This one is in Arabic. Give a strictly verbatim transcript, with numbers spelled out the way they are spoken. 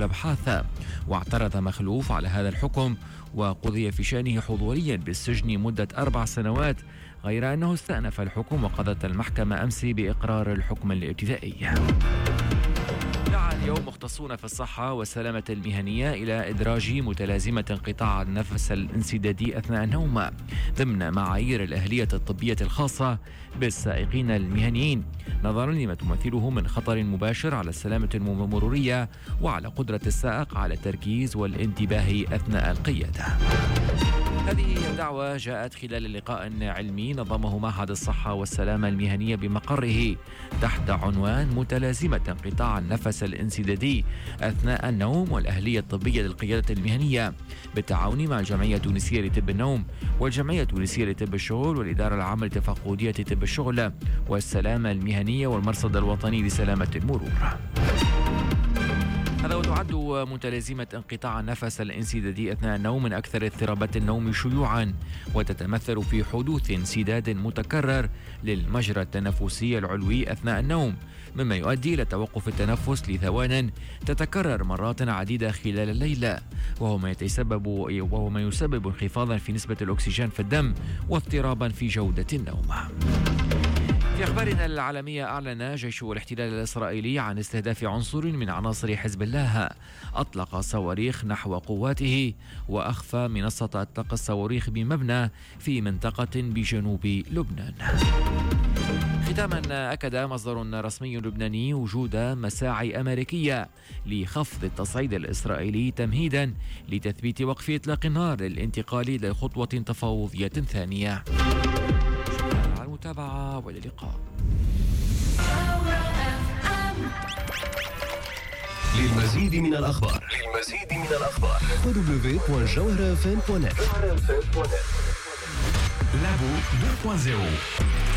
الأبحاث. واعترض مخلوف على هذا الحكم وقضي في شأنه حضوريا بالسجن مدة أربع سنوات، غير أنه استأنف الحكم وقضت المحكمة أمس بإقرار الحكم الابتدائي. دعا اليوم مختصون في الصحة والسلامة المهنية إلى إدراج متلازمة انقطاع النفس الانسدادي أثناء النوم ضمن معايير الأهلية الطبية الخاصة بالسائقين المهنيين، نظرا لما تمثله من خطر مباشر على السلامة المرورية وعلى قدرة السائق على التركيز والانتباه أثناء القيادة. هذه الدعوة جاءت خلال لقاء علمي نظمه معهد الصحة والسلامة المهنية بمقره تحت عنوان متلازمة انقطاع النفس الانسدادي أثناء النوم والأهلية الطبية للقيادة المهنية، بالتعاون مع الجمعية التونسية لطب النوم والجمعية التونسية لطب الشغل والإدارة العامة لتفقدية طب الشغل والسلامة المهنية والمرصد الوطني لسلامة المرور. هذا وتعد متلازمة انقطاع النفس الانسدادي أثناء النوم من أكثر اضطرابات النوم شيوعا، وتتمثل في حدوث انسداد متكرر للمجرى التنفسي العلوي أثناء النوم، مما يؤدي إلى توقف التنفس لثوان تتكرر مرات عديدة خلال الليل، وهو ما يتسبب وهو ما يسبب انخفاضا في نسبة الأكسجين في الدم واضطرابا في جودة النوم. في أخبارنا العالمية، أعلن جيش الاحتلال الإسرائيلي عن استهداف عنصر من عناصر حزب الله أطلق صواريخ نحو قواته وأخفى منصة إطلاق الصواريخ بمبنى في منطقة بجنوب لبنان. ختاما، أكد مصدر رسمي لبناني وجود مساعي أمريكية لخفض التصعيد الإسرائيلي تمهيدا لتثبيت وقف إطلاق النار للانتقال لخطوة تفاوضية ثانية. المتابعة والى اللقاء. للمزيد من الأخبار للمزيد من الأخبار دبليو دوت جوهرة اف ام دوت نت. لابو اثنين نقطة صفر